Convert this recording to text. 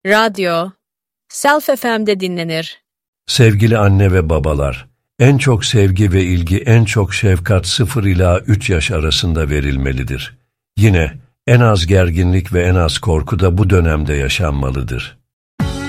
radyo, Self FM'de dinlenir. Sevgili anne ve babalar, en çok sevgi ve ilgi, en çok şefkat 0 ila 3 yaş arasında verilmelidir. Yine en az gerginlik ve en az korku da bu dönemde yaşanmalıdır.